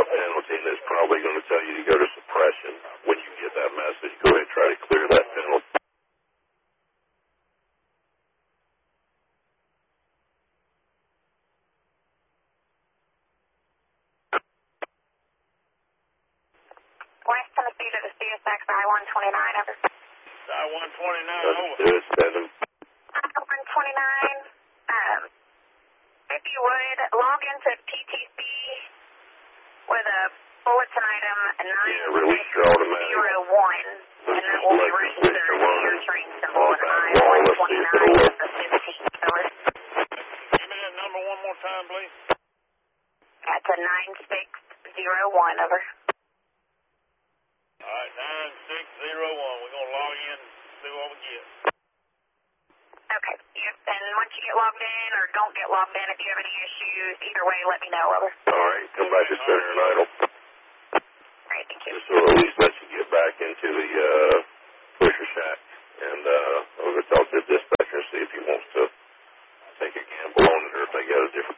a penalty, and it's probably going to tell you to go to suppression. When you get that message, go ahead and try to clear that penalty. West Tennessee to the CSX I-129, over. I-129, Let's over. do it, 7. I-129, if you would, log into PTC with a bulletin item 9601, and that will be registered to your train symbol in I-129 with the 15 killers. Give me that number one more time, please. That's a 9601, over. All right, 9601. We're going to log in and see what we get. Okay, yep, and once you get logged in or don't get logged in, if you have any issues, either way, let me know, over. All right, come back to center and idle. All right, thank you. This will at least let you get back into the pusher shack. And I'm going to talk to the dispatcher and see if he wants to take a gamble on it or if they got a different